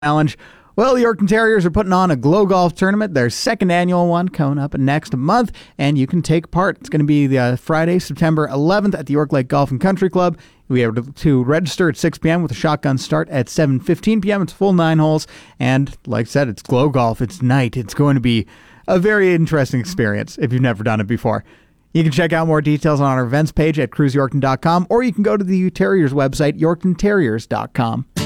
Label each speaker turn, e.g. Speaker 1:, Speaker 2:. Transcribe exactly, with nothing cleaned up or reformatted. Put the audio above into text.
Speaker 1: Challenge. Well, the Yorkton Terriers are putting on a Glow Golf tournament, their second annual one coming up next month, and you can take part. It's going to be the uh, Friday, September eleventh at the York Lake Golf and Country Club. We are able to register at six p.m. with a shotgun start at seven fifteen p.m. It's full nine holes, and like I said, it's Glow Golf. It's night. It's going to be a very interesting experience if you've never done it before. You can check out more details on our events page at cruise yorkton dot com, or you can go to the Terriers website, yorkton terriers dot com.